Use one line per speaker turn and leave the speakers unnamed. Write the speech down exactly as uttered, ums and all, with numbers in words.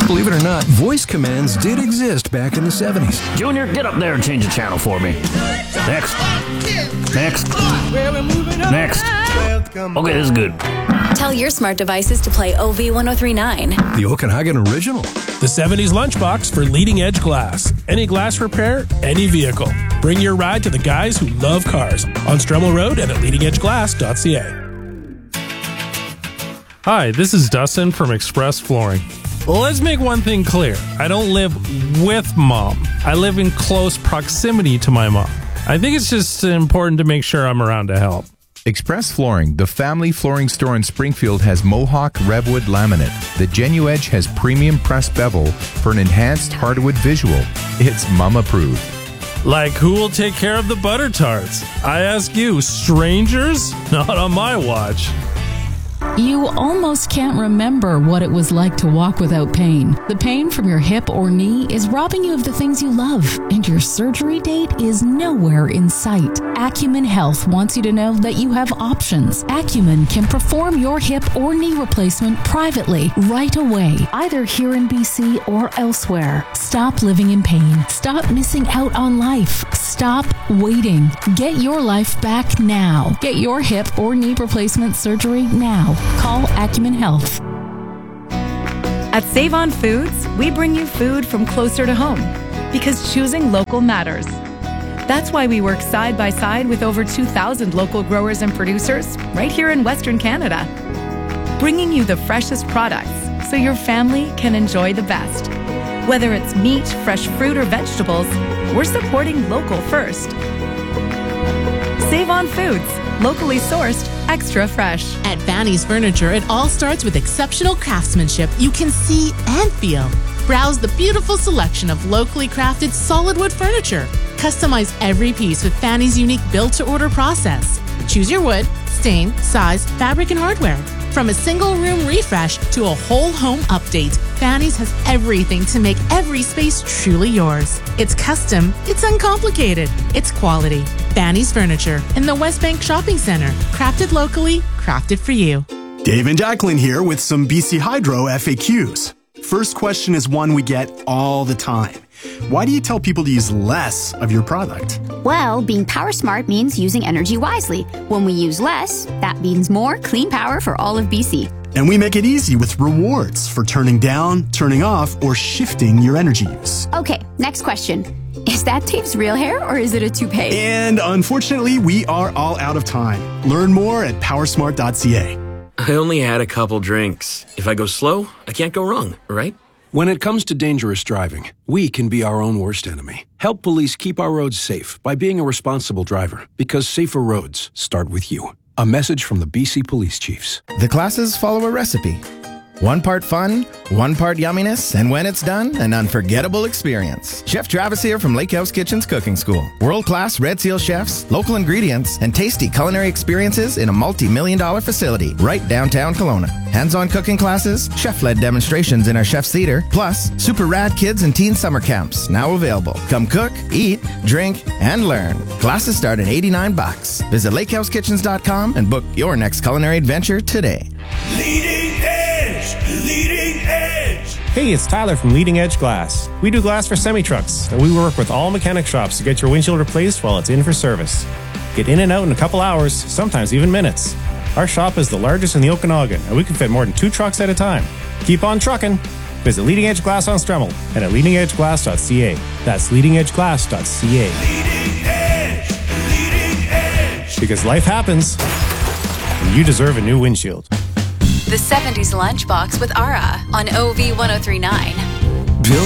Believe it or not, voice commands did exist back in the seventies.
Junior, get up there and change the channel for me. Next. Next. Next. Okay, this is good.
Tell your smart devices to play O V ten thirty-nine.
The Okanagan original.
The seventies lunchbox for leading edge glass. Any glass repair, any vehicle. Bring your ride to the guys who love cars on Stremmel Road and at leading edge glass dot c a.
Hi, this is Dustin from Express Flooring. Let's make one thing clear. I don't live with mom. I live in close proximity to my mom. I think it's just important to make sure I'm around to help.
Express Flooring, the family flooring store in Springfield, has Mohawk Revwood laminate. The Genu Edge has premium pressed bevel for an enhanced hardwood visual. It's mom approved.
Like, who will take care of the butter tarts? I ask you, strangers? Not on my watch.
You almost can't remember what it was like to walk without pain. The pain from your hip or knee is robbing you of the things you love, and your surgery date is nowhere in sight. Acumen Health wants you to know that you have options. Acumen can perform your hip or knee replacement privately right away, either here in B C or elsewhere. Stop living in pain. Stop missing out on life. Stop waiting. Get your life back now. Get your hip or knee replacement surgery now. Call Acumen Health.
At Save On Foods, we bring you food from closer to home because choosing local matters. That's why we work side by side with over two thousand local growers and producers right here in Western Canada, bringing you the freshest products so your family can enjoy the best. Whether it's meat, fresh fruit, or vegetables, we're supporting local first. Save On Foods, locally sourced, extra fresh.
At Fanny's Furniture, it all starts with exceptional craftsmanship you can see and feel. Browse the beautiful selection of locally crafted solid wood furniture. Customize every piece with Fanny's unique build-to-order process. Choose your wood, stain, size, fabric, and hardware. From a single room refresh to a whole home update, Fanny's has everything to make every space truly yours. It's custom, it's uncomplicated, it's quality. Fanny's Furniture in the West Bank Shopping Center. Crafted locally, crafted for you.
Dave and Jacqueline here with some B C Hydro F A Qs. First question is one we get all the time. Why do you tell people to use less of your product?
Well, being power smart means using energy wisely. When we use less, that means more clean power for all of B C.
And we make it easy with rewards for turning down, turning off, or shifting your energy use.
Okay, next question. Is that Dave's real hair or is it a toupee?
And unfortunately, we are all out of time. Learn more at powersmart dot c a.
I only had a couple drinks. If I go slow, I can't go wrong, right?
When it comes to dangerous driving, we can be our own worst enemy. Help police keep our roads safe by being a responsible driver, because safer roads start with you. A message from the B C Police Chiefs.
The classes follow a recipe. One part fun, one part yumminess, and when it's done, an unforgettable experience. Chef Travis here from Lake House Kitchen's Cooking School. World-class Red Seal chefs, local ingredients, and tasty culinary experiences in a multi-million dollar facility right downtown Kelowna. Hands-on cooking classes, chef-led demonstrations in our Chef's Theater, plus super rad kids and teen summer camps now available. Come cook, eat, drink, and learn. Classes start at eighty-nine bucks. Visit lake house kitchens dot com and book your next culinary adventure today.
Leading Edge! Leading Edge!
Hey, it's Tyler from Leading Edge Glass. We do glass for semi-trucks, and we work with all mechanic shops to get your windshield replaced while it's in for service. Get in and out in a couple hours, sometimes even minutes. Our shop is the largest in the Okanagan, and we can fit more than two trucks at a time. Keep on trucking. Visit Leading Edge Glass on Stremmel and at leading edge glass dot c a. That's leading edge glass dot c a.
Leading Edge! Leading Edge!
Because life happens, and you deserve a new windshield.
The seventies Lunchbox with Ara on O V ten thirty-nine.